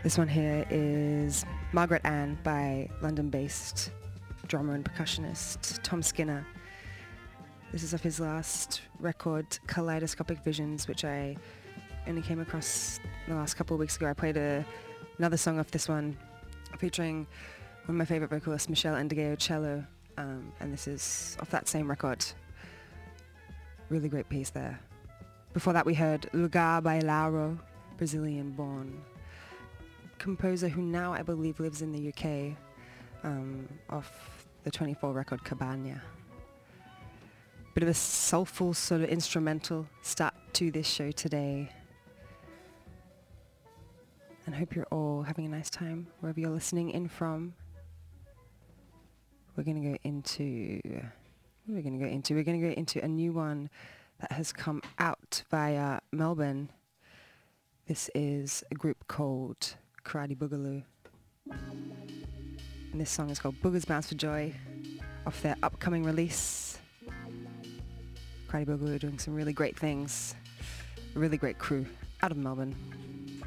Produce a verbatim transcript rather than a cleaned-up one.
This one here is Margaret Ann by London-based drummer and percussionist Tom Skinner. This is off his last record, Kaleidoscopic Visions, which I only came across the last couple of weeks ago. I played a, another song off this one featuring one of my favorite vocalists, Michelle Endigeo cello, um, and this is off that same record. Really great piece there. Before that we heard Lugar Bailaro, Brazilian-born composer who now I believe lives in the U K, um, off the twenty-four record Cabana. Bit of a soulful sort of instrumental start to this show today. And hope you're all having a nice time wherever you're listening in from. We're going to go into, what are we going to go into? We're going to go into a new one that has come out via Melbourne. This is a group called Karate Boogaloo. And this song is called Boogers Bounce for Joy, off their upcoming release. Karate Boogaloo are doing some really great things. A really great crew out of Melbourne.